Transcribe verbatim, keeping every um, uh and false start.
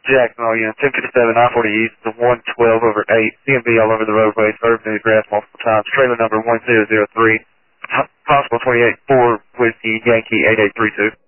Jacksonville, you know, ten fifty-seven, I forty East, the one twelve over eight, C M B all over the roadway, swerved into the grass multiple times, trailer number one zero zero three, possible twenty-eight four Whiskey Yankee eight eight three two.